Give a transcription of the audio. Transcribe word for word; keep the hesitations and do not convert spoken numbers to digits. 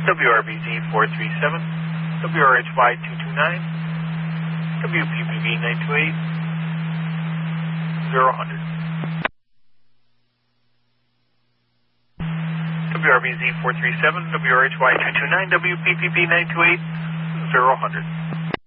W R B Z four three seven, W R H Y two two nine, W P P B nine two eight, zero hundred. W R B Z four three seven, W R H Y two two nine, W P P B nine two eight, zero hundred.